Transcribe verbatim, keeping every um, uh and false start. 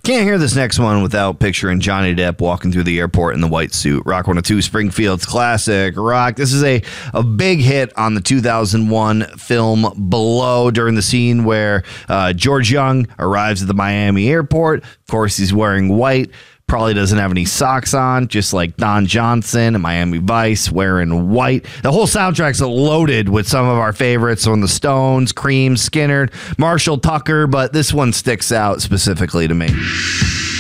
Can't hear this next one without picturing Johnny Depp walking through the airport in the white suit. Rock one oh two, Springfield's classic rock. This is a, a big hit on the two thousand one film Below, during the scene where uh, George Young arrives at the Miami airport. Of course, he's wearing white. Probably doesn't have any socks on, just like Don Johnson and Miami Vice wearing white. The whole soundtrack's loaded with some of our favorites from the Stones, Cream, Skinner, Marshall Tucker, but this one sticks out specifically to me.